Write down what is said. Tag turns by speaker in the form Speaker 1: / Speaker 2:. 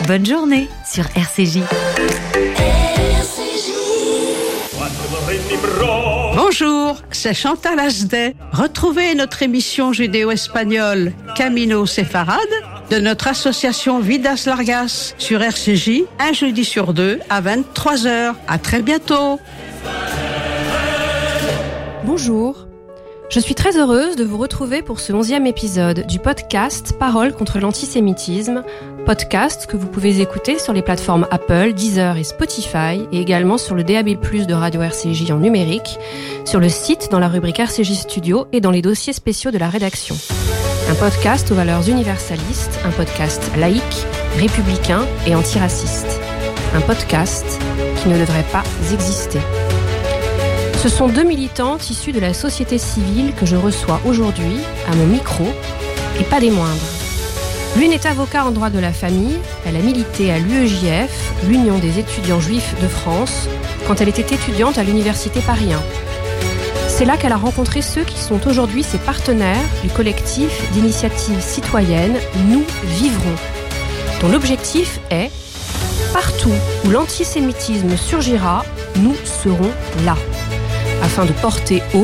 Speaker 1: Bonne journée sur RCJ.
Speaker 2: Bonjour, c'est Chantal Asdet. Retrouvez notre émission judéo-espagnole Camino Séfarade de notre association Vidas Largas sur RCJ, un jeudi sur 2 à 23h. À très bientôt.
Speaker 3: Bonjour, je suis très heureuse de vous retrouver pour ce 11e épisode du podcast Paroles contre l'antisémitisme, podcast que vous pouvez écouter sur les plateformes Apple, Deezer et Spotify, et également sur le DAB+ de Radio RCJ en numérique, sur le site dans la rubrique RCJ Studio et dans les dossiers spéciaux de la rédaction. Un podcast aux valeurs universalistes, un podcast laïque, républicain et antiraciste. Un podcast qui ne devrait pas exister. Ce sont deux militantes issues de la société civile que je reçois aujourd'hui à mon micro, et pas des moindres. L'une est avocat en droit de la famille, elle a milité à l'UEJF, l'Union des étudiants juifs de France, quand elle était étudiante à l'université Paris 1. C'est là qu'elle a rencontré ceux qui sont aujourd'hui ses partenaires du collectif d'initiative citoyenne Nous Vivrons, dont l'objectif est « Partout où l'antisémitisme surgira, nous serons là », afin de porter haut